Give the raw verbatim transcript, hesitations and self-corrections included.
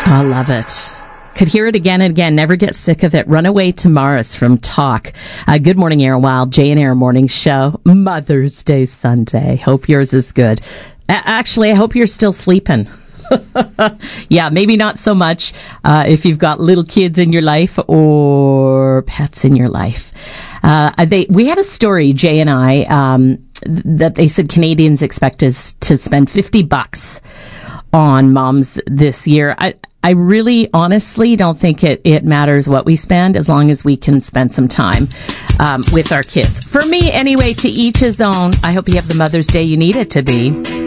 I love it. Could hear it again and again. Never get sick of it. Runaway to Mars from Talk. Uh, good morning, Aaron Wild. Jay and Aaron Morning Show. Mother's Day Sunday. Hope yours is good. A- actually, I hope you're still sleeping. Yeah, maybe not so much uh, if you've got little kids in your life or pets in your life. Uh, they we had a story, Jay and I, um, that they said Canadians expect us to spend fifty bucks on moms this year. I I really honestly don't think it, it matters what we spend as long as we can spend some time um, with our kids. For me, anyway, to each his own. I hope you have the Mother's Day you need it to be.